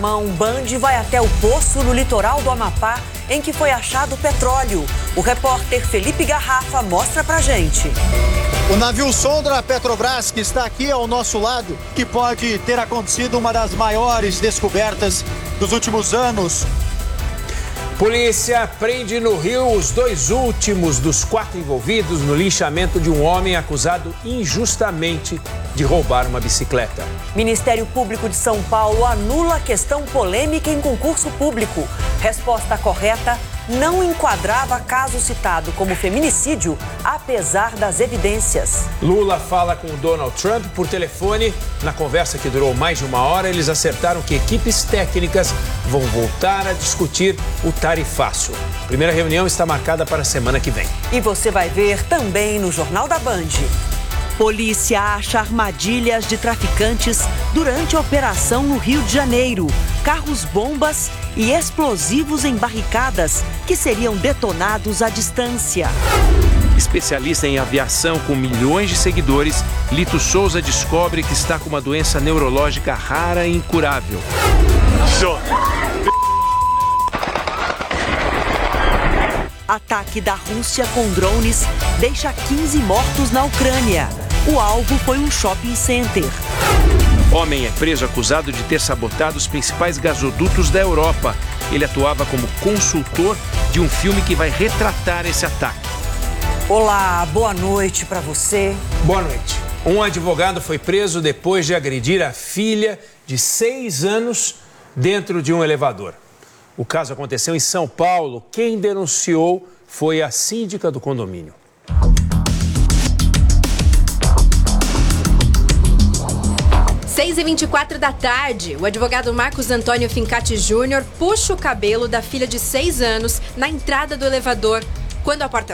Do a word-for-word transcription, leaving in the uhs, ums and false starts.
Um Band vai até o poço no litoral do Amapá, em que foi achado petróleo. O repórter Felipe Garrafa mostra pra gente. O navio sonda da Petrobras, que está aqui ao nosso lado, que pode ter acontecido uma das maiores descobertas dos últimos anos. Polícia prende no Rio os dois últimos dos quatro envolvidos no linchamento de um homem acusado injustamente de roubar uma bicicleta. Ministério Público de São Paulo anula questão polêmica em concurso público. Resposta correta: não enquadrava caso citado como feminicídio, apesar das evidências. Lula fala com Donald Trump por telefone. Na conversa que durou mais de uma hora, eles acertaram que equipes técnicas vão voltar a discutir o tarifaço. A primeira reunião está marcada para a semana que vem. E você vai ver também no Jornal da Band. Polícia acha armadilhas de traficantes durante a operação no Rio de Janeiro. Carros-bombas e explosivos em barricadas que seriam detonados à distância. Especialista em aviação com milhões de seguidores, Lito Souza descobre que está com uma doença neurológica rara e incurável. Show. Ataque da Rússia com drones deixa quinze mortos na Ucrânia. O alvo foi um shopping center. Homem é preso acusado de ter sabotado os principais gasodutos da Europa. Ele atuava como consultor de um filme que vai retratar esse ataque. Olá, boa noite para você. Boa noite. Um advogado foi preso depois de agredir a filha de seis anos dentro de um elevador. O caso aconteceu em São Paulo. Quem denunciou foi a síndica do condomínio. seis e vinte e quatro da tarde, o advogado Marcos Antônio Fincati Júnior puxa o cabelo da filha de seis anos na entrada do elevador. Quando a porta